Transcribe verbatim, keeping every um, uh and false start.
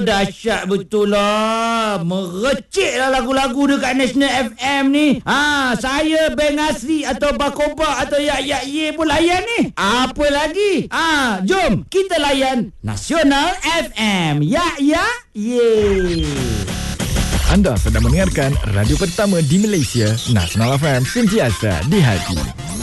dahsyat betul lah. Merecik lah lagu-lagu dekat National F M ni. Ha, saya Beng Asri atau Bakoba atau Yak Yak Ye pun layan ni. Apa lagi? Ha, jom kita layan Nasional F M. Yak Yak Ye. Anda sedang mendengarkan radio pertama di Malaysia, Nasional F M, sentiasa di hati.